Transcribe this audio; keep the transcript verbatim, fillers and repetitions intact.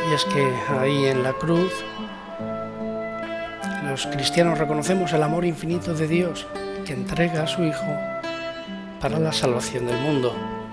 Y es que ahí en la cruz los cristianos reconocemos el amor infinito de Dios que entrega a su Hijo para la salvación del mundo.